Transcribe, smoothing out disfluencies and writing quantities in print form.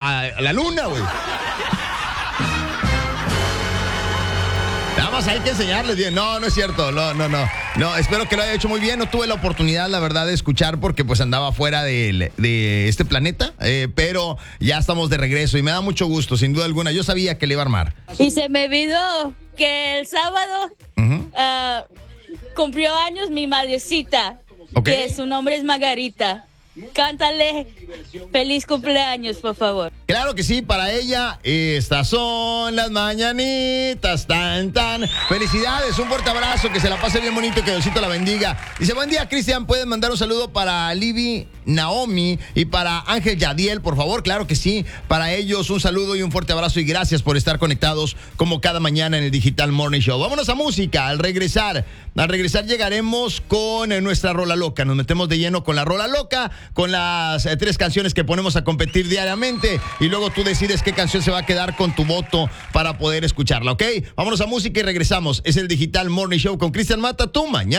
a la luna, güey. Nada más hay que enseñarles bien. No, no es cierto. No, espero que lo haya hecho muy bien. No tuve la oportunidad, la verdad, de escuchar porque pues andaba fuera de este planeta. Pero ya estamos de regreso y me da mucho gusto, sin duda alguna. Yo sabía que le iba a armar. Y se me olvidó que el sábado cumplió años mi madrecita, Okay. que su nombre es Margarita. Cántale feliz cumpleaños, por favor. Claro que sí, para ella, estas son las mañanitas, tan. Felicidades, un fuerte abrazo, que se la pase bien bonito, que Diosito la bendiga. Dice, buen día, Cristian, ¿puedes mandar un saludo para Libby, Naomi y para Ángel Yadiel, por favor? Claro que sí, para ellos un saludo y un fuerte abrazo y gracias por estar conectados como cada mañana en el Digital Morning Show. Vámonos a música, al regresar llegaremos con nuestra Rola Loca, nos metemos de lleno con la Rola Loca, con las 3 canciones que ponemos a competir diariamente y luego tú decides qué canción se va a quedar con tu voto para poder escucharla, ¿ok? Vámonos a música y regresamos. Es el Digital Morning Show con Cristian Mata, tu mañana.